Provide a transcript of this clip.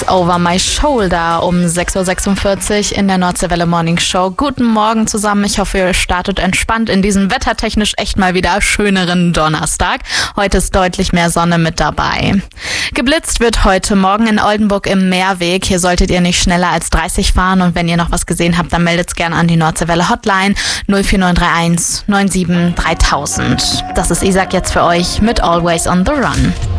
Over My Shoulder um 6.46 Uhr in der Nordseewelle Morning Show. Guten Morgen zusammen. Ich hoffe, ihr startet entspannt in diesen wettertechnisch echt mal wieder schöneren Donnerstag. Heute ist deutlich mehr Sonne mit dabei. Geblitzt wird heute Morgen in Oldenburg im Meerweg. Hier solltet ihr nicht schneller als 30 fahren und wenn ihr noch was gesehen habt, dann meldet's gerne an die Nordseewelle Hotline 04931 97 3000. Das ist Isaac jetzt für euch mit Always on the Run.